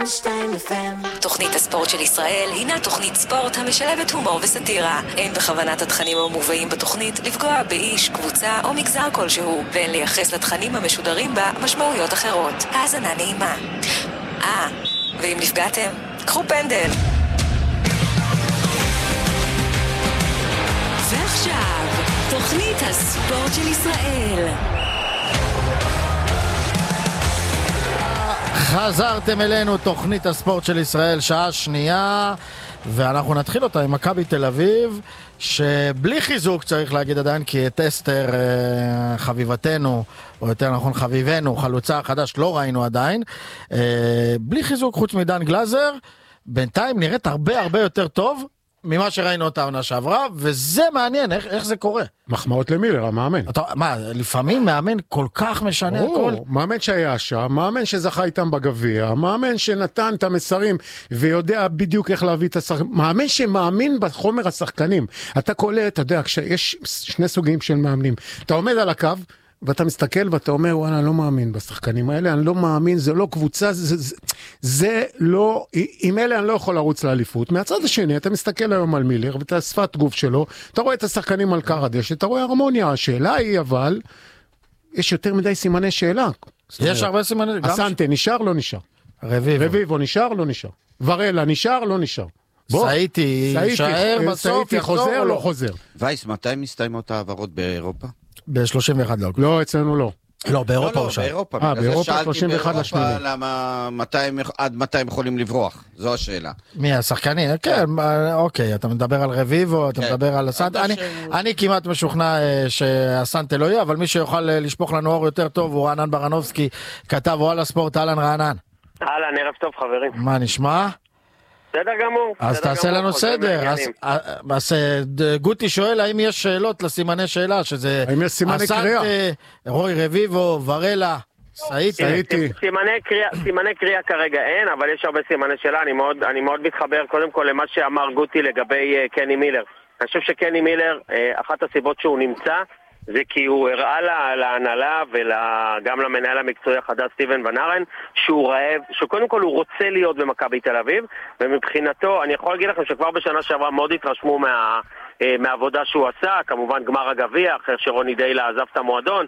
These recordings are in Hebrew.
תוכנית הספורט של ישראל הינה תוכנית ספורט המשלבת הומור וסטירה. אין בכוונת התכנים המובאים בתוכנית לפגוע באיש, קבוצה או מגזר כלשהו, ואין לייחס לתכנים המשודרים בה משמעויות אחרות. האזנה נעימה. ואם נפגעתם, קחו פנדל. ועכשיו, תוכנית הספורט של ישראל. חזרתם אלינו, תוכנית הספורט של ישראל, שעה שנייה, ואנחנו נתחיל אותה עם מכבי תל אביב, שבלי חיזוק צריך להגיד עדיין, כי את אסתר חביבתנו, או יותר נכון חביבנו, חלוצה החדש, לא ראינו עדיין, בלי חיזוק חוץ מדן גלזר, בינתיים נראית הרבה יותר טוב ממה שראינו אותה עונה שעברה, וזה מעניין, איך זה קורה? מחמאות למילר, המאמן. מה, לפעמים מאמן כל כך משנה הכל? מאמן שהיה שם, מאמן שזכה איתם בגביע, מאמן שנתן את המסרים ויודע בדיוק איך להביא את השחקנים, מאמן שמאמין בחומר השחקנים. אתה קולט, אתה יודע, כשיש שני סוגים של מאמנים, אתה עומד על הקו, ואתה מסתכל ואתה אומר, וואלה, אני לא מאמין בשחקנים האלה, אני לא מאמין, זה לא קבוצה, זה לא, עם אלה אני לא יכול לרוץ לאליפות. מהצד השני, אתה מסתכל היום על מילר, ואת השפת גוף שלו, אתה רואה את השחקנים על קר הדשא, אתה רואה הרמוניה. השאלה היא, אבל, יש יותר מדי סימני שאלה. יש הרבה סימני... אסנטה, נשאר, לא נשאר. רביבו, נשאר, לא נשאר. ורלה, נשאר, לא נשאר. סעיתי, שער בסוף, חוזר, לא חוזר. וייס, מתי מסתיימות העברות באירופה? ב-31 לא. לא, אצלנו לא. לא, באירופה הוא באירופה. באירופה 31 לשמיני. למה, עד מתי הם יכולים לברוח? זו השאלה. מי, השחקנים? כן, אוקיי, אתה מדבר על רביבו, אתה מדבר על הסנטה. אני כמעט משוכנע שהסנטה לא יהיה, אבל מי שיוכל לשפוך לנו אור יותר טוב הוא רענן ברנובסקי, כתב וואלה ספורט. אהלן רענן. אהלן, ערב טוב חברים. מה נשמע? בסדר גמור. אז תעשה לנו סדר. אז גוטי שואל האם יש שאלות לסימני שאלה, שזה... האם יש סימני קריאה? רוי רביבו, ורלה, סעיתי. סימני קריאה כרגע אין, אבל יש הרבה סימני שאלה. אני מאוד מתחבר קודם כל למה שאמר גוטי לגבי קני מילר. אני חושב שקני מילר, אחת הסיבות שהוא נמצא, זה כי הוא הראה להנהלה וגם למנהל המקצועי החדש סטיבן ונארן שהוא רעב, שקודם כל הוא רוצה להיות במכבי תל אביב, ומבחינתו אני יכול להגיד לכם שכבר בשנה שעברה מאוד התרשמו מהעבודה שהוא עשה, כמובן גמר הגביע, אחרי שרוני דיילה עזב את המועדון,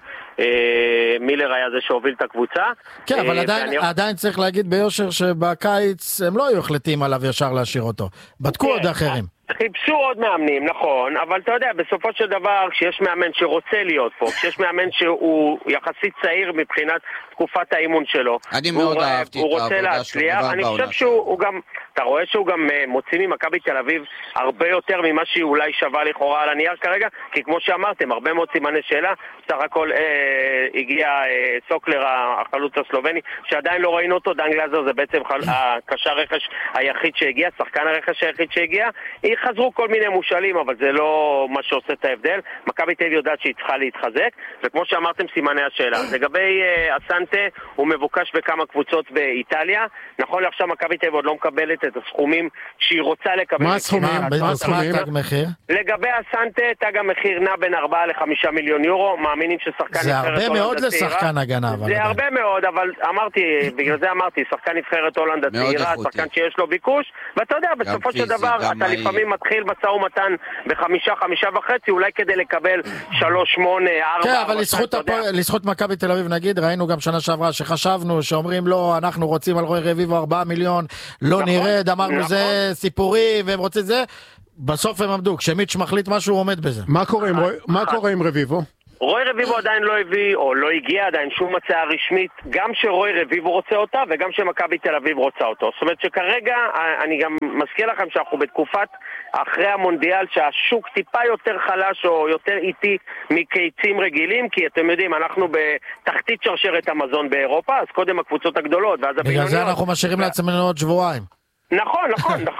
מילר היה זה שהוביל את הקבוצה. כן, אבל עדיין צריך להגיד ביושר שבקיץ הם לא היו החלטים עליו ישר להשאיר אותו, בדקו עוד אחרים. חיפשו עוד מאמנים, נכון, אבל אתה יודע, בסופו של דבר, כשיש מאמן שרוצה להיות פה, כשיש מאמן שהוא יחסית צעיר מבחינת תקופת האימון שלו, אני מאוד אהבתי את העבודה שלו. אני חושב שהוא גם, אתה רואה שהוא גם מוציא ממכבי תל אביב הרבה יותר ממה שהיא אולי שווה לכאורה על הנייר כרגע, כי כמו שאמרתם, הרבה מאוד סימני שאלה, סך הכל הגיע סוקלר, החלוץ הסלובני, שעדיין לא ראינו אותו, דן גלזר זה בעצם הקשר רכש היחיד שהגיע, שחקן הרכש היחיד שהגיע, חזרו כל מיני מושלים, אבל זה לא מה שעושה את ההבדל. מכבי תל אביב יודעת שהיא צריכה להתחזק, וכמו שאמרתם סימני השאלה. לגבי אסנטה, הוא מבוקש בכמה קבוצות באיטליה. נכון לעכשיו מכבי תל אביב עוד לא מקבלת את הסכומים שהיא רוצה לקבל. מה הסכומים? תג מחיר? לגבי אסנטה, תג המחיר נע בין 4 ל5 מיליון יורו. מאמינים ששחקן זה הרבה מאוד לשחקן הגנה. זה הרבה מאוד, אבל בגלל זה אמרתי, שחקן נבחרת הולנד הצעירה, שחקן שיש לו ביקוש, ואתה יודע, בסופו של דבר, אתה לפעמים מתחיל משא ומתן ב5.5, אולי כדי לקבל 3.8, 4. כן, אבל לזכות מכבי תל אביב נגיד, ראינו גם שנה שעברה שחשבנו, שאומרים לא, אנחנו רוצים על רוי רביבו 4 מיליון, לא נרד, אמרנו זה סיפורי, והם רוצים זה, בסוף הם עמדו, כשמיץ' מחליט משהו הוא עומד בזה. מה קורה עם רביבו? רוי רביבו עדיין לא הביא, או לא הגיע עדיין שום הצעה רשמית, גם שרוי רביבו רוצה אותה, וגם שמכבי תל אביב רוצה אותו. זאת אומרת שכרגע, אני גם מזכיר לכם שאנחנו בתקופת אחרי המונדיאל, שהשוק טיפה יותר חלש או יותר איטי מקיצים רגילים, כי אתם יודעים, אנחנו בתחתית שרשרת המזון באירופה, אז קודם הקבוצות הגדולות, ואז הבינוניות. בגלל זה אנחנו משאירים לעצמנו עוד שבועיים. נכון.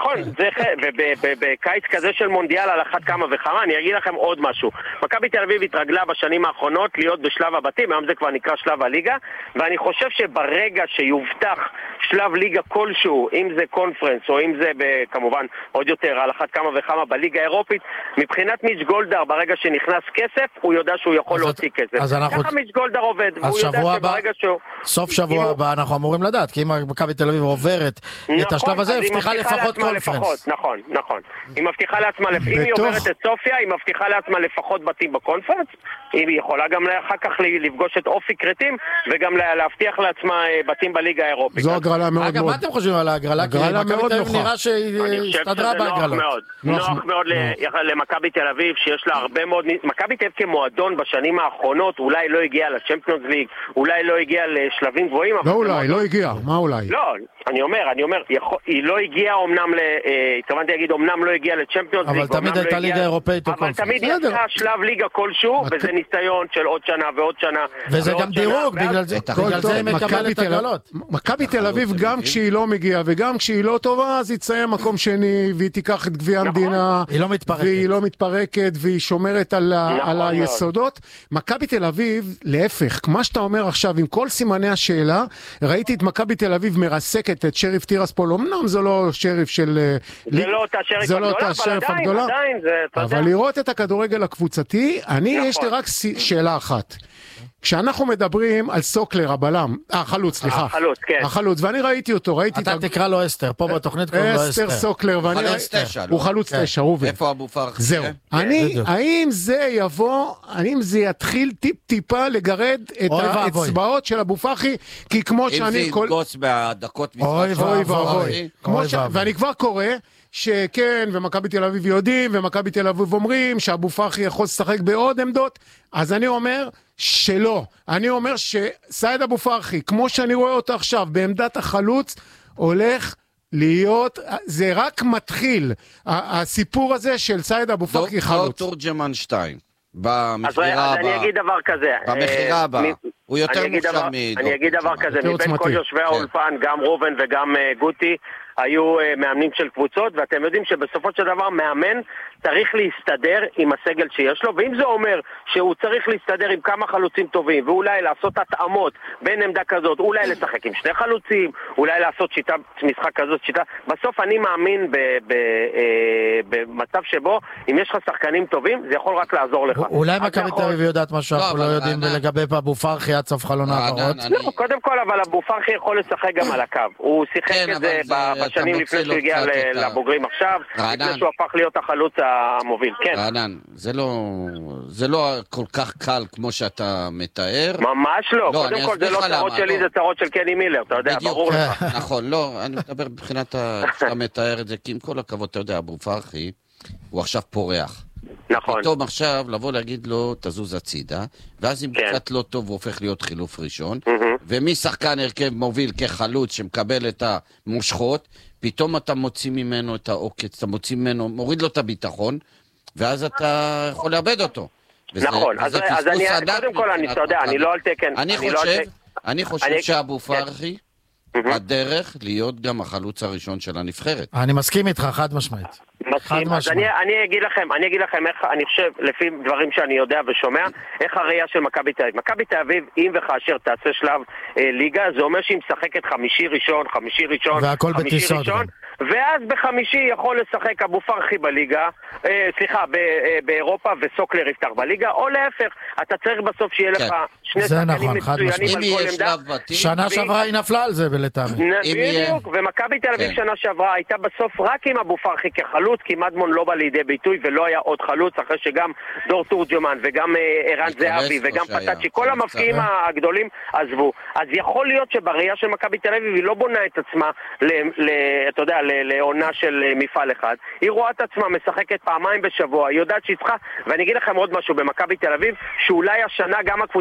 ובקיץ כזה של מונדיאל על אחת כמה וכמה, אני אגיד לכם עוד משהו. מכבי תל אביב התרגלה בשנים האחרונות להיות בשלב הבתים, היום זה כבר נקרא שלב הליגה, ואני חושב שברגע שיובטח שלב ליגה כלשהו, אם זה קונפרנס או אם זה כמובן עוד יותר על אחת כמה וכמה בליגה האירופית, מבחינת מיץ' גולדהר ברגע שנכנס כסף, הוא יודע שהוא יכול להוציא כסף. ככה מיץ' גולדהר עובד, והוא יודע שברגע שהוא... סוף שבוע הבא אנחנו אמורים לדעת, כי אם מכבי תל אביב עוברת את השלב הזה, היא מבטיחה לפחות קונפרנס. נכון. היא מבטיחה לעצמה, אם היא עוברת את סופיה, היא מבטיחה לעצמה לפחות בתים בקונפרנס, היא יכולה גם אחר כך לפגוש את אופי קרטים, וגם להבטיח לעצמה בתים בליגה האירופית. זו הגרלה מאוד מאוד. אגב, מה אתם חושבים על ההגרלה? הגרלה מאוד נוחה. נראה שהיא הסתדרה בהגרלות. נוח מאוד למכבי תל אביב, שיש לה הרבה מאוד... מכבי תל אביב כמועדון בשנים האחרונות, אולי לא הגיע לצ'מפיונס ליג, אולי לא הגיע לשלבים גבוהים. לא אולי, לא הגיע. מה אולי? לא, אני אומר, היא לא הגיעה אומנם התכוונתי להגיד, אומנם לא הגיעה לצ'מפיונס ליג, אבל תמיד הייתה ליגה אירופאית או קונפרנס. אבל תמיד יצא שלב ליגה כלשהו, וזה ניסיון של עוד שנה ועוד שנה. וזה גם דירוג, בגלל זה היא מקבלת הגרלות. מכבי תל אביב, גם כשהיא לא מגיעה וגם כשהיא לא טובה, אז היא תסיים מקום שני, והיא תיקח את גביע המדינה, והיא לא מתפרקת, והיא שומרת על היסודות. מכבי תל אביב, להפך, מה שאתה אומר עכשיו, עם כל סימני השאלה, ראיתי את מכבי תל אביב מרסקת את שריף טירספול, אמנם זה לא שריף של... זה לא אותה שריף הגדולה, אבל עדיין זה... אבל לראות את הכדורגל הקבוצתי, יש לי רק שאלה אחת. כשאנחנו מדברים על סוקלר, הבלם, החלוץ, סליחה. החלוץ, כן. החלוץ, ואני ראיתי אותו, אתה תקרא לו אסתר, פה בתוכנית קוראים לו אסתר. אסתר סוקלר, חלוץ 9. הוא חלוץ 9, ראובן. איפה אבו פרחי? זהו. האם זה יבוא, האם זה יתחיל טיפה לגרד את האצבעות של אבו פרחי, כי כמו שאני... אם זה ינגוץ בדקות ואני כבר קורא, שכן, ומכבי תל אביב יודעים, ומכבי תל אביב אומרים שאבו פרחי יכול לשחק בעוד עמדות, אז אני אומר שלא. אני אומר שסייד אבו פרחי, כמו שאני רואה אותו עכשיו, בעמדת החלוץ, הולך להיות, זה רק מתחיל, הסיפור הזה של סייד אבו פרחי חלוץ. דוקטור ג'מן 2, אז אני אגיד דבר כזה. במחירה הבאה, הוא יותר מוכשר אני אגיד דבר כזה, מבין כל יושבי האולפן, גם רובן וגם גוטי, היו מאמנים של קבוצות, ואתם יודעים שבסופו של דבר מאמן צריך להסתדר עם הסגל שיש לו, ואם זה אומר שהוא צריך להסתדר עם כמה חלוצים טובים, ואולי לעשות התאמות בין עמדה כזאת, אולי לשחק עם שני חלוצים, אולי לעשות שיטה, משחק כזאת, שיטה, בסוף אני מאמין במצב שבו, אם יש לך שחקנים טובים, זה יכול רק לעזור לך. אולי מכבי תל אביב יודעת מה שאנחנו לא יודעים לגבי אבו פרחי עד סוף חלון העברות. קודם כל, אבל אבו פרחי יכול לשחק גם על הקו. הוא שיחק את זה בשנים לפני שהוא הגיע לבוגרים עכשיו, לפני שהוא הפך להיות החלוץ המוביל, כן. רענן, זה לא כל כך קל כמו שאתה מתאר. ממש לא, קודם כל זה לא צרות שלי, זה צרות של קני מילר, אתה יודע, ברור לך. נכון, לא, אני מדבר מבחינת שאתה מתאר את זה, כי עם כל הכבוד, אתה יודע, אבו פרחי, הוא עכשיו פורח. נכון. פתאום עכשיו לבוא להגיד לו, תזוז הצידה, ואז אם קצת לא טוב, הוא הופך להיות חילוף ראשון, ומשחקן הרכב מוביל כחלוץ שמקבל את המושכות, פתאום אתה מוציא ממנו את העוקץ, אתה מוציא ממנו, מוריד לו את הביטחון, ואז אתה יכול לאבד אותו. נכון, אז אני, קודם כל, אני יודע, אני לא על תקן. אני חושב שאבו פרחי, הדרך להיות גם החלוץ הראשון של הנבחרת. אני מסכים איתך, חד משמעית. אז אני אגיד לכם איך, אני חושב, לפי דברים שאני יודע ושומע, איך הראייה של מכבי תל אביב. מכבי תל אביב, אם וכאשר תעשה שלב ליגה, זה אומר שהיא משחקת חמישי ראשון, והכל בטיסות. ואז בחמישי יכול לשחק אבו פרחי בליגה, באירופה, וסוקלר יפתח בליגה, או להפך, אתה צריך בסוף שיהיה לך שני שחקנים מצוינים על כל עמדה. שנה שעברה היא נפלה על זה בלטעמי. בדיוק, ומכבי תל אביב שנה שעברה הייתה בסוף רק עם אבו פרחי כחלוץ, כי מדמון לא בא לידי ביטוי ולא היה עוד חלוץ, אחרי שגם דור תורג'מן וגם ערן זהבי וגם פטאצ'י, כל המפקיעים הגדולים עזבו. אז יכול להיות שבראייה של מכבי תל אביב היא לא בונה את עצמה אתה יודע, לעונה של מפעל אחד. היא רואה את עצמה משחקת פעמיים בשבוע, היא יודעת שהיא צריכה, ואני אגיד לכם עוד משהו במכבי תל אביב, שאולי השנה גם הקבוצות האחרות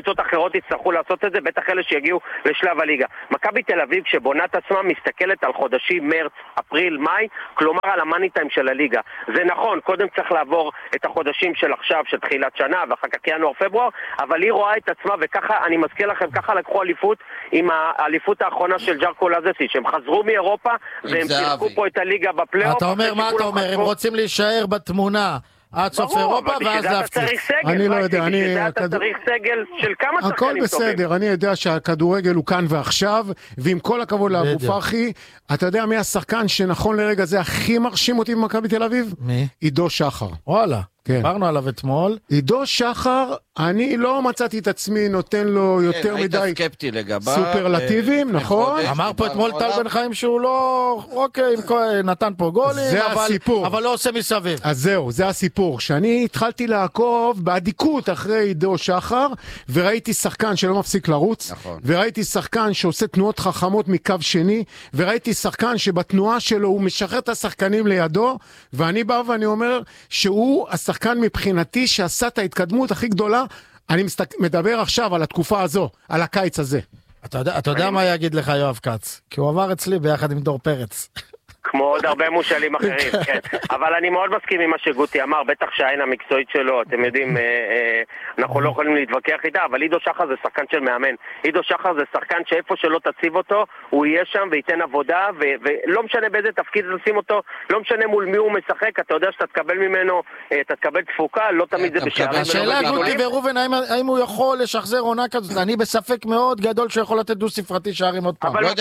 מאוד יצטרכו לעשות את זה, בטח אלה שיגיעו לשלב הליגה. מכבי תל אביב שבונה את עצמה מסתכלת על חודשים מרץ, אפריל, מאי, כלומר על המאני טיים של הליגה. זה נכון, קודם צריך לעבור את החודשים של עכשיו, של תחילת שנה, ואחר כך ינואר, פברואר, אבל היא רואה את עצמה, וככה, אני מזכיר לכם, ככה לקחו אליפות עם האליפות האחרונה של ג'רקו לזסי, שהם חזרו מאירופה, והם שיחקו פה את הליגה בפלייאוף. אתה אומר, מה אתה אומר? הם רוצים להישאר בתמונה עד סוף אירופה ואז להפציץ. אני לא יודע, אתה צריך סגל של כמה שחקנים טובים. הכל בסדר, אני יודע שהכדורגל הוא כאן ועכשיו, ועם כל הכבוד לאבו פרחי, אתה יודע מי השחקן שנכון לרגע זה הכי מרשים אותי במכבי תל אביב? מי? עידו שחר. וואלה, כן. דיברנו עליו אתמול. עידו שחר, אני לא מצאתי את עצמי נותן לו יותר מדי היית סקפטי לגביו. סופרלטיבים, נכון? אמר פה אתמול טל בן חיים שהוא לא, אוקיי, נתן פה גולים, אבל לא עושה מסביב. אז זהו, זה הסיפור. שאני התחלתי לעקוב בעדיקות אחרי עידו שחר, וראיתי שחקן שלא מפסיק לרוץ, נכון. וראיתי שחקן שעושה תנועות חכמות מקו שני, וראיתי שחקן שבתנועה שלו הוא משחרר את השחקנים לידו, ואני בא ואני אומר שהוא השחקן מבחינתי שעשה את ההתקדמות הכי גדולה. אני מדבר עכשיו על התקופה הזו, על הקיץ הזה. אתה יודע מה יגיד לך יואב כץ? כי הוא עבר אצלי ביחד עם דור פרץ. כמו עוד הרבה מושלים אחרים, כן. אבל אני מאוד מסכים עם מה שגוטי אמר, בטח שהעין המקצועית שלו, אתם יודעים, אנחנו לא יכולים להתווכח איתה, אבל עידו שחר זה שחקן של מאמן. עידו שחר זה שחקן שאיפה שלא תציב אותו, הוא יהיה שם וייתן עבודה, ולא משנה באיזה תפקיד תשים אותו, לא משנה מול מי הוא משחק, אתה יודע שאתה תקבל ממנו, אתה תקבל תפוקה, לא תמיד זה בשערים. השאלה גוטי ורובן, האם הוא יכול לשחזר עונה כזאת? אני בספק מאוד גדול שיכול לתת דו ספרתי שערים עוד פעם. אבל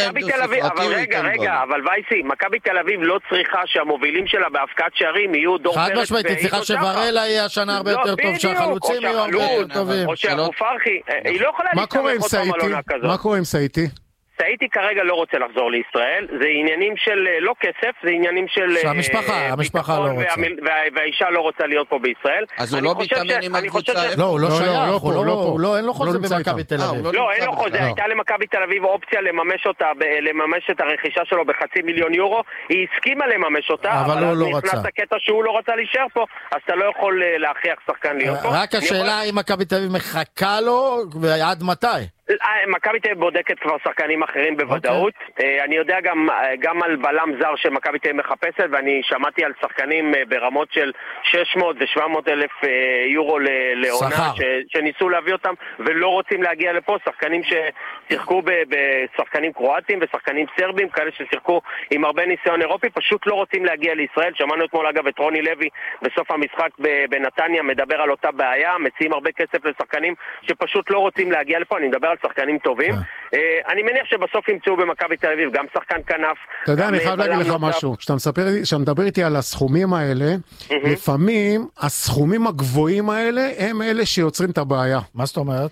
וייסי, מכבי תל אביב לא צריכה שהמובילים שלה בהפקעת שערים יהיו דור פרץ. חד משמעית, היא צריכה שוורלה יהיה השנה הרבה יותר טוב, שהחלוצים יהיו הרבה יותר טובים. או שאבו פרחי, היא לא יכולה להסתמך אותם על עונה כזאת. מה קורה עם סאיטי? סאיטי כרגע לא רוצה לחזור לישראל, זה עניינים של לא כסף, זה עניינים של שהמשפחה לא רוצה. והאישה לא רוצה להיות פה בישראל. אז הוא לא מתאמן עם הקבוצה? לא, הוא לא שייך, אין לו חוזה במכבי תל אביב. לא, אין לו חוזה, הייתה למכבי תל אביב אופציה לממש את הרכישה שלו ב500,000 יורו, היא הסכימה לממש אותה, אבל הוא לא רצה. נכנס הקטע שהוא לא רצה להישאר פה, אז אתה לא יכול להכריח שחקן להיות פה. רק השאלה אם מכבי תל אביב מחכה לו ועד מתי? מכבי תל אביב בודקת כבר שחקנים אחרים בוודאות. אני יודע גם על בלם זר שמכבי תל אביב מחפשת, ואני שמעתי על שחקנים ברמות של 600 ו700 אלף יורו לעונה שניסו להביא אותם ולא רוצים להגיע לפה. שחקנים ששיחקו בשחקנים קרואטים ושחקנים סרבים, כאלה ששיחקו עם הרבה ניסיון אירופי, פשוט לא רוצים להגיע לישראל. שמענו אתמול אגב את רוני לוי בסוף המשחק בנתניה מדבר על אותה בעיה, מציעים הרבה כסף לשחקנים שפשוט לא רוצים להגיע לפה. אני מדבר על שחקנים טובים. אני מניח שבסוף ימצאו במכבי תל אביב גם שחקן כנף. אתה יודע, אני חייב להגיד לך משהו. כשאתה מדבר איתי על הסכומים האלה, לפעמים הסכומים הגבוהים האלה הם אלה שיוצרים את הבעיה. מה זאת אומרת?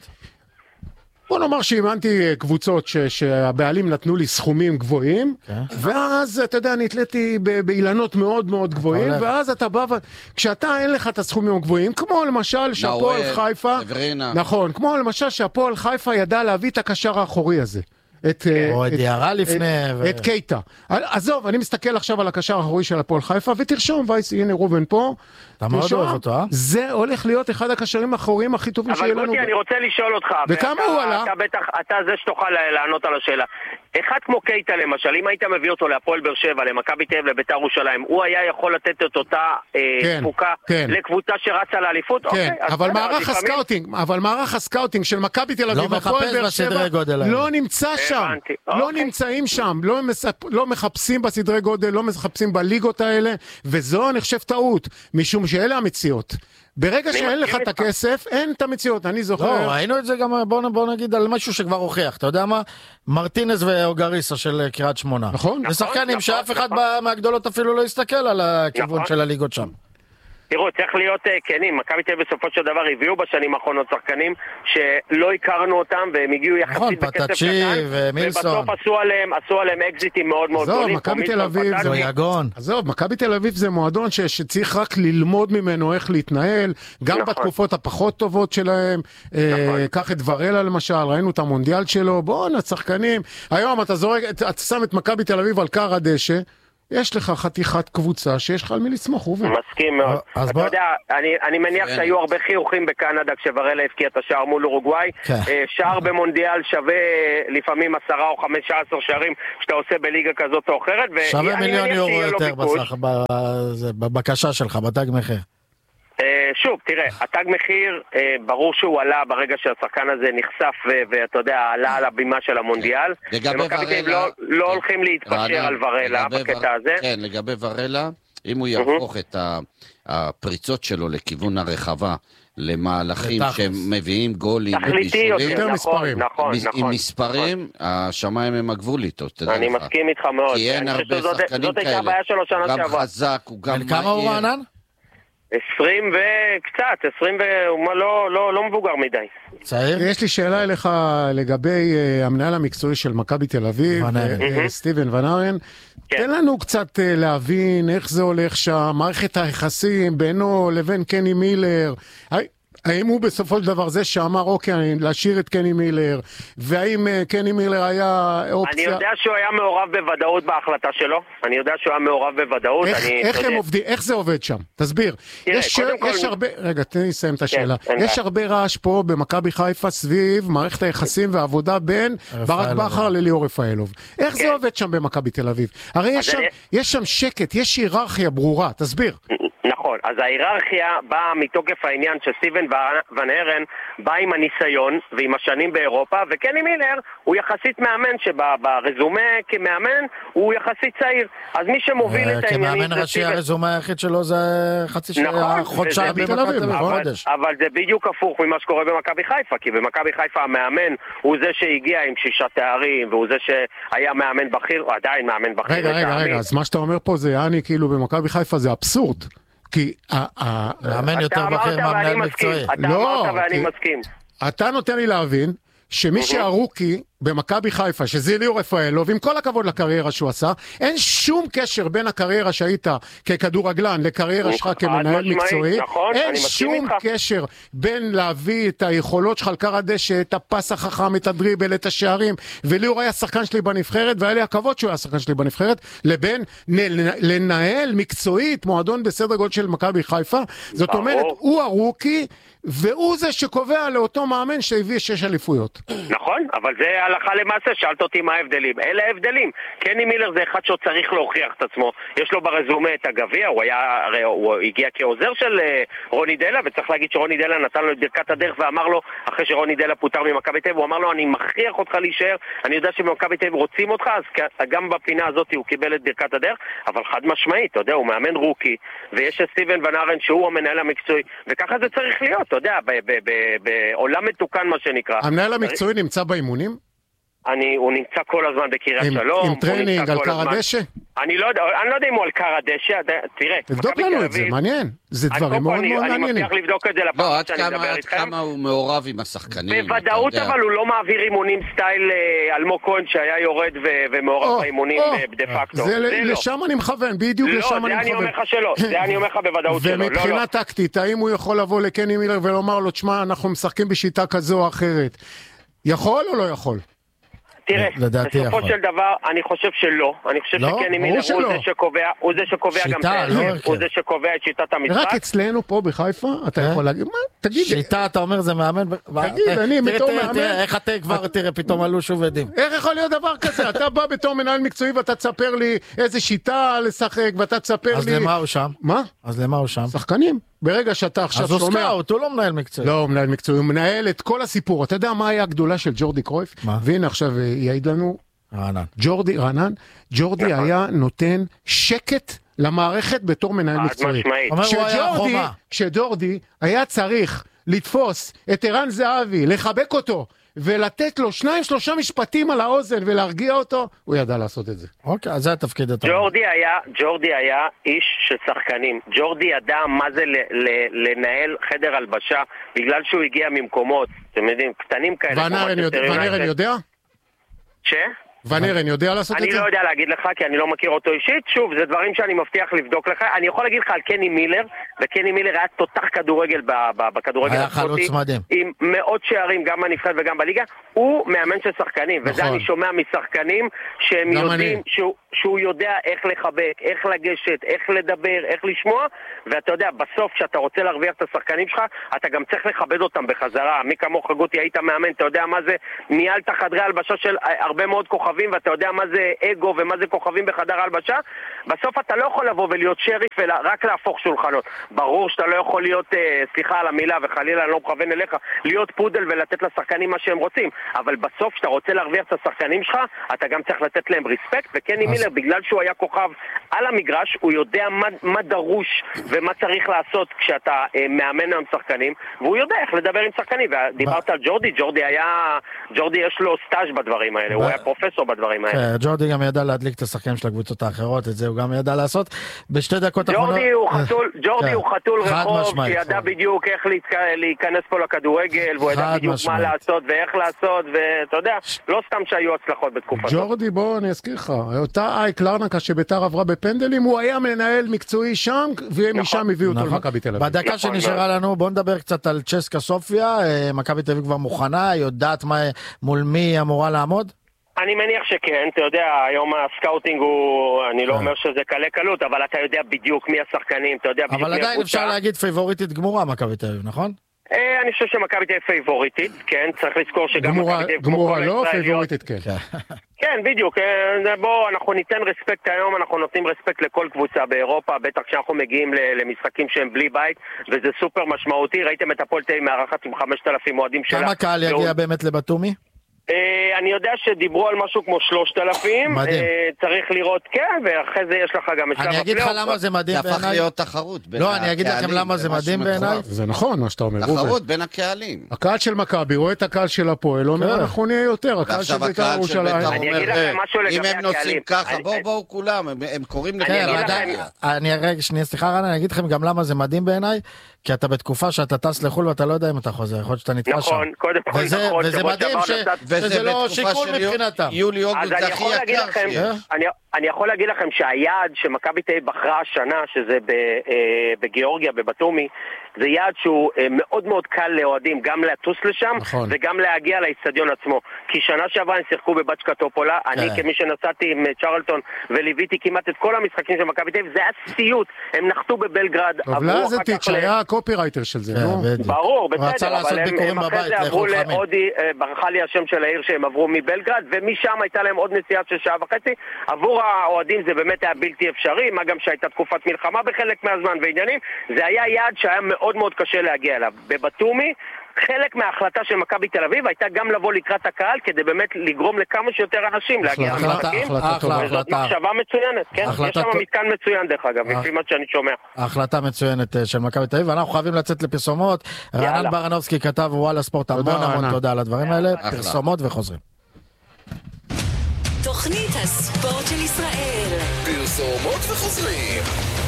בוא נאמר שאימנתי קבוצות שהבעלים נתנו לי סכומים גבוהים, ואז אתה יודע, נתליתי באילנות מאוד מאוד גבוהים, ואז אתה בא, כשאתה אין לך את הסכומים הגבוהים, כמו למשל שהפועל חיפה, נכון, כמו למשל שהפועל חיפה ידע להביא את הקשר האחורי הזה. או את יערה לפני. את קייטה. עזוב, אני מסתכל עכשיו על הקשר האחורי של הפועל חיפה, ותרשום וייס, הנה רובן פה. אתה מאוד אוהב אותו, זה הולך להיות אחד הקשרים האחוריים הכי טובים שיהיה לנו. אבל גוטי, אני רוצה לשאול אותך. וכמה הוא עלה? אתה זה שתוכל לענות על השאלה. אחד כמו קייטה למשל, אם היית מביא אותו להפועל באר שבע, למכבי תל אביב, לבית"ר ירושלים, הוא היה יכול לתת את אותה תפוקה לקבוצה שרצה לאליפות? כן, אבל מערך הסקאוטינג של מכבי תל אביב, הפועל באר שבע, לא נמצא שם. לא נמצאים שם, לא מחפשים בסדרי גודל, לא מחפשים בליגות האלה, וזו אני חושב טעות, משום שאלה המציאות. ברגע שאין לך את הכסף, אין את המציאות, אני זוכר. לא, ראינו את זה גם, בוא נגיד על משהו שכבר הוכיח, אתה יודע מה? מרטינס ואוגריסה של קריית שמונה. נכון. זה שחקנים שאף אחד מהגדולות אפילו לא יסתכל על הכיוון של הליגות שם. תראו, צריך להיות כנים, מכבי תל אביב בסופו של דבר הביאו בשנים האחרונות שחקנים שלא הכרנו אותם והם הגיעו יחסית בכסף קטן ובסוף עשו עליהם אקזיטים מאוד מאוד גדולים. עזוב, מכבי תל אביב זה מועדון שצריך רק ללמוד ממנו איך להתנהל, גם בתקופות הפחות טובות שלהם, קח את ורלה למשל, ראינו את המונדיאל שלו, בואו נצחקנים, היום אתה שם את מכבי תל אביב על קר הדשא, יש לך חתיכת קבוצה שיש לך על מי לסמוך, ראובן. מסכים מאוד. אז אתה יודע, אני מניח שהיו הרבה חיוכים בקנדה כשוורלה הפקיע את השער מול אורוגוואי. שער במונדיאל שווה לפעמים 10 או 15 שערים שאתה עושה בליגה כזאת או אחרת. שווה מיליון יורו יותר בסך בבקשה שלך, בתג מחיר. שוב, תראה, התג מחיר, ברור שהוא עלה ברגע שהשחקן הזה נחשף ואתה יודע, עלה על הבימה של המונדיאל. ומכבי תל אביב לא הולכים להתפשר על ורלה בקטע הזה. כן, לגבי ורלה, אם הוא יהפוך את הפריצות שלו לכיוון הרחבה, למהלכים שמביאים גולים ובישולים, נכון. עם מספרים, השמיים הם הגבול איתו. אני מסכים איתך מאוד. כי אין הרבה שחקנים כאלה. הוא גם חזק, הוא גם מהיר. כמה הוא רענן? 20 וקצת, 20 לא מבוגר מדי. צעיר? יש לי שאלה אליך לגבי המנהל המקצועי של מכבי תל אביב, סטיבן ון ארן. תן לנו קצת להבין איך זה הולך שם, מערכת היחסים בינו לבין קני מילר. האם הוא בסופו של דבר זה שאמר אוקיי, להשאיר את קני מילר, והאם קני מילר היה אופציה? אני יודע שהוא היה מעורב בוודאות בהחלטה שלו, איך הם עובדים, איך זה עובד שם? תסביר. יש הרבה, רגע, תן לי לסיים את השאלה. יש הרבה רעש פה במכבי חיפה סביב מערכת היחסים והעבודה בין ברק בכר לליאור רפאלוב. איך זה עובד שם במכבי תל אביב? הרי יש שם שקט, יש היררכיה ברורה, תסביר. נכון, אז ההיררכיה באה מתוקף העניין שסטיבן ון ארן בא עם הניסיון ועם השנים באירופה, וקני מילר הוא יחסית מאמן שברזומה כמאמן הוא יחסית צעיר, אז מי שמוביל את העניינים כמאמן ראשי הרזומה היחיד שלו זה חצי חודשיים במכבי תל אביב, חודש. אבל זה בדיוק הפוך ממה שקורה במכבי חיפה, כי במכבי חיפה המאמן הוא זה שהגיע עם 6 תארים, והוא זה שהיה מאמן בכיר, או עדיין מאמן בכיר. רגע, אז מה שאתה אומר פה זה יעני כאילו במכבי חיפה זה אבסורד. כי מאמן יותר בכיר מהמנהל מקצועי. אתה אמרת ואני מסכים. אתה נותן לי להבין שמי שהרוקי במכבי חיפה, שזה ליאור רפאלוב, עם כל הכבוד לקריירה שהוא עשה, אין שום קשר בין הקריירה שהיית ככדורגלן לקריירה שלך כמנהל מקצועי, אין שום קשר בין להביא את היכולות שלך לקר הדשא, את הפס החכם, את הדריבל, את השערים, וליאור היה שחקן שלי בנבחרת, והיה לי הכבוד שהוא היה שחקן שלי בנבחרת, לבין לנהל מקצועית מועדון בסדר גודל של מכבי חיפה. זאת אומרת, הוא הרוקי, והוא זה שקובע לאותו מאמן שהביא 6 אליפויות. נכון, אבל זה הלכה למעשה, שאלת אותי מה ההבדלים. אלה ההבדלים. קני מילר זה אחד שצריך להוכיח את עצמו. יש לו ברזומה את הגביע, הוא הגיע כעוזר של רוני דלה, וצריך להגיד שרוני דלה נתן לו את ברכת הדרך ואמר לו, אחרי שרוני דלה פוטר ממכבי תל אביב, הוא אמר לו, אני מכריח אותך להישאר, אני יודע שבמכבי תל אביב רוצים אותך, אז גם בפינה הזאת הוא קיבל את ברכת הדרך, אבל חד משמעית, אתה יודע, הוא מאמן רוקי, ויש את סטיבן ון ארן שהוא המנהל המקצועי, וככה זה צריך להיות, אתה יודע, בעולם מתוקן מה שנקרא. המנהל המקצועי נמצא באימונים? הוא נמצא כל הזמן בקריית שלום. עם טרנינג על קר הדשא? אני לא יודע אם הוא על קר הדשא, תראה. תבדוק לנו את זה, מעניין. זה דברים מאוד מאוד מעניינים. אני מבטיח לבדוק את זה לפעם שאני מדבר איתכם. עד כמה הוא מעורב עם השחקנים. בוודאות אבל הוא לא מעביר אימונים סטייל אלמוג כהן שהיה יורד ומעורב באימונים דה פקטו. לשם אני מכוון, בדיוק לשם אני מכוון. לא, זה אני אומר לך שלא, זה אני אומר לך בוודאות שלא. ומבחינה טקטית, האם הוא יכול לבוא לקני מילר ולומר לו, תשמע, אנחנו משחקים בשיטה כזו או אחרת. יכול או לא יכול? תראה, בסופו של דבר, אני חושב שלא. אני חושב שקני מילר הוא זה שקובע גם הוא זה שקובע את שיטת המשחק. רק אצלנו פה בחיפה, אתה יכול להגיד, מה? תגיד. שיטה, אתה אומר, זה מאמן. תגיד, אני בתור מאמן. איך אתה כבר, תראה, פתאום עלו שוב עדים. איך יכול להיות דבר כזה? אתה בא בתור מנהל מקצועי ואתה תספר לי איזה שיטה לשחק, ואתה תספר לי... אז למה הוא שם? מה? אז למה הוא שם? שחקנים. ברגע שאתה עכשיו שומע... אז הוא סקאוט, הוא לא מנהל מקצועי. לא, מנהל מקצועי, הוא מנהל את כל הסיפור. אתה יודע מה היה הגדולה של ג'ורדי קרויף? מה? והנה עכשיו יעיד לנו... רענן. ג'ורדי היה נותן שקט למערכת בתור מנהל מקצועי. כשג'ורדי היה צריך לתפוס את ערן זהבי, לחבק אותו, ולתת לו 2-3 משפטים על האוזן ולהרגיע אותו, הוא ידע לעשות את זה. אוקיי, אז זה התפקיד הטוב. ג'ורדי היה איש של שחקנים. ג'ורדי ידע מה זה לנהל חדר הלבשה, בגלל שהוא הגיע ממקומות, אתם יודעים, קטנים כאלה. ונרן יודע? ונרן יודע לעשות את זה? אני לא יודע להגיד לך, כי אני לא מכיר אותו אישית. שוב, זה דברים שאני מבטיח לבדוק לך. אני יכול להגיד לך על קני מילר, וקני מילר היה תותח כדורגל בכדורגל היה חלוץ מדהים. עם מאות שערים, גם בנבחרת וגם בליגה. הוא מאמן של שחקנים, וזה אני שומע משחקנים שהם יודעים שהוא יודע איך לחבק, איך לגשת, איך לדבר, איך לשמוע, ואתה יודע, בסוף כשאתה רוצה להרוויח את השחקנים שלך, אתה גם צריך לכבד אותם בחזרה. מי כמוך גוטי, היית מאמן, אתה יודע מה זה, ניהלת חדרי הלבשה של הרבה מאוד כוכבים, ואתה יודע מה זה אגו ומה זה כוכבים בחדר הלבשה. בסוף אתה לא יכול לבוא ולהיות שריף ורק להפוך שולחנות. ברור שאתה לא יכול להיות, סליחה על המילה וחלילה אני לא מכוון אליך, להיות פודל ולתת לשחקנים מה שהם רוצים, אבל בסוף שאתה רוצה להרוויח את השחקנים שלך, אתה גם צריך לתת להם ריספקט, וקני מילר בגלל שהוא היה כוכב על המגרש, הוא יודע מה דרוש ומה צריך לעשות כשאתה מאמן עם שחקנים, והוא יודע איך לדבר עם שחקנים. ודיברת על ג'ורדי, ג'ורדי יש לו סטאז' בדברים האלה, הוא היה פרופסור בדברים האלה. ג'ורדי גם ידע להדליק את השחקנים של הקבוצות האחרות, את זה הוא גם ידע לעשות. בשתי דקות אחרונות... ג'ורדי הוא חתול רחוב, שידע בדיוק איך להיכנס פה לכדורגל, והוא ידע בדיוק מה לעשות ואיך לעשות, ואתה יודע, לא סתם שהיו הצלחות בתקופה. ג'ורדי, בוא אני אזכיר לך, אותה אייק לרנקה שביתר עברה בפנדלים, הוא היה מנהל מקצועי שם, ומשם הביאו אותו למכבי תל אביב. בדקה שנשארה לנו, בוא נדבר קצת על צ'סקה סופיה, מכבי תל אביב כבר מוכנה, יודעת מול מי אמורה לעמוד? אני מניח שכן, אתה יודע, היום הסקאוטינג הוא, אני לא אומר שזה קלה קלות, אבל אתה יודע בדיוק מי השחקנים, אתה יודע בדיוק מי אבל עדיין אפשר להגיד פייבוריטית גמורה מכבי תל אביב, נכון? אני חושב שמכבי תל אביב פייבוריטית, כן, צריך לזכור שגם מכבי תל אביב גמורה לא, פייבוריטית כן. כן, בדיוק, בוא, אנחנו ניתן רספקט היום, אנחנו נותנים רספקט לכל קבוצה באירופה, בטח כשאנחנו מגיעים למשחקים שהם בלי בית, וזה סופר משמעותי. ראיתם את הפועל תל אביב מארחת עם 5,000 אוהדים שלה. כמה קהל יגיע באמת לבתומי? אני יודע שדיברו על משהו כמו 3,000, צריך לראות, כן, ואחרי זה יש לך גם את שלב הפלייאוף. אני אגיד לך למה זה מדהים בעיניי. זה הפך להיות תחרות בין הקהלים. לא, אני אגיד לכם למה זה מדהים בעיניי. זה נכון מה שאתה אומר. תחרות בין הקהלים. הקהל של מכבי רואה את הקהל של הפועל, אומר אנחנו נהיה יותר, הקהל של בית"ר ירושלים. אני אגיד לכם משהו לגבי הקהלים. אם הם נוצאים ככה, בואו כולם, הם קוראים סליחה רנה, אני אגיד לכם גם למה זה מדהים בעיניי, כי אתה בתקופה שאתה טס לחול ואתה לא יודע אם אתה חוזר, יכול להיות שאתה נתקע שם. נכון, קודם כל נכון. וזה מדהים שזה לא שיקול מבחינתם. אז אני יכול להגיד לכם שהיעד שמכבי תל אביב בחרה השנה, שזה בגיאורגיה, בבתומי, זה יעד שהוא מאוד מאוד קל לאוהדים, גם לטוס לשם וגם להגיע לאצטדיון עצמו. כי שנה שעברה הם שיחקו בבצ'קה טופולה, אני כמי שנסעתי עם צ'רלטון וליוויתי כמעט את כל המשחקים של מכבי תל אביב, זה היה סיוט, הם נחתו בבלגרד. אבל לא זה טיץ' היה הקופירייטר של זה, נו? ברור, בסדר, אבל הם אחרי זה עברו לאודי, ברכה לי השם של העיר שהם עברו מבלגרד, ומשם הייתה להם עוד נסיעה של שעה וחצי. עבור האוהדים זה באמת היה בלתי אפשרי, מה גם שהייתה תקופת מלחמה בחלק מהזמן ועניינים, זה היה יעד שהיה מאוד מאוד קשה להגיע אליו. בבתומי, חלק מההחלטה של מכבי תל אביב הייתה גם לבוא לקראת הקהל, כדי באמת לגרום לכמה שיותר אנשים להגיע למשחקים. זאת מחשבה מצוינת, כן? יש שם מתקן מצוין דרך אגב, לפי מה שאני שומע. ההחלטה מצוינת של מכבי תל אביב, ואנחנו חייבים לצאת לפרסומות. רענן ברנובסקי כתב וואלה ספורט, המון תודה על הדברים האלה, פרסומות וחוזרים. תוכנית הספורט של ישראל. פרסומות וחוזרים.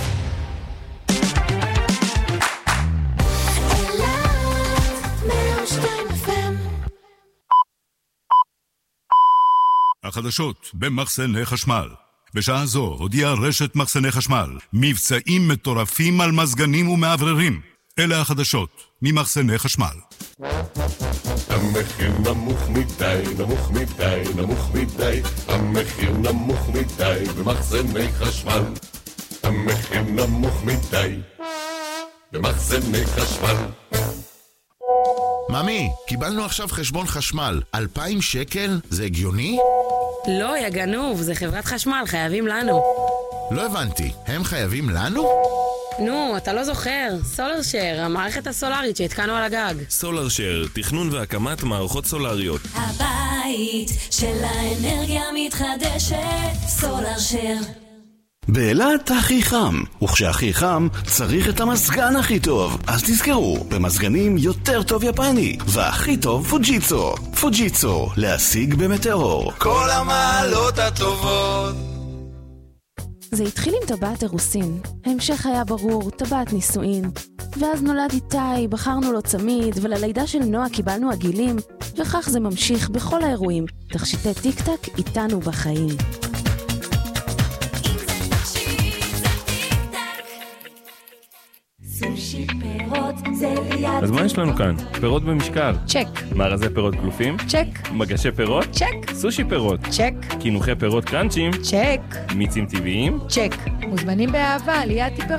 החדשות במחסני חשמל. בשעה זו הודיעה רשת מחסני חשמל מבצעים מטורפים על מזגנים ומעבררים. אלה החדשות ממחסני חשמל. המחיר נמוך מדי, נמוך מדי, נמוך מדי. המחיר נמוך מדי במחסני חשמל. המחיר נמוך מדי במחסני חשמל. ממי, קיבלנו עכשיו חשבון חשמל, 2,000 שקל? זה הגיוני? לא, יא גנוב, זה חברת חשמל, חייבים לנו. לא הבנתי, הם חייבים לנו? נו, אתה לא זוכר, סולרשר, המערכת הסולארית שהתקנו על הגג. סולרשר, תכנון והקמת מערכות סולריות. הבית של האנרגיה מתחדשת, סולרשר. באילת הכי חם, וכשהכי חם צריך את המזגן הכי טוב. אז תזכרו, במזגנים יותר טוב יפני, והכי טוב פוג'יצו. פוג'יצו, להשיג במטאור. כל המעלות הטובות. זה התחיל עם טבעת אירוסין, ההמשך היה ברור, טבעת נישואין. ואז נולד איתי, בחרנו לו צמיד, וללידה של נועה קיבלנו עגילים, וכך זה ממשיך בכל האירועים. תכשיטי טיק טק איתנו בחיים. סושי פירות זה ליד. אז מה יש לנו כאן? פירות במשקל. צ'ק. מארזי פירות קלופים? צ'ק. מגשי פירות? צ'ק. סושי פירות? צ'ק. קינוחי פירות קראנצ'ים? צ'ק. מיצים טבעיים? צ'ק. מוזמנים באהבה ליד פירות.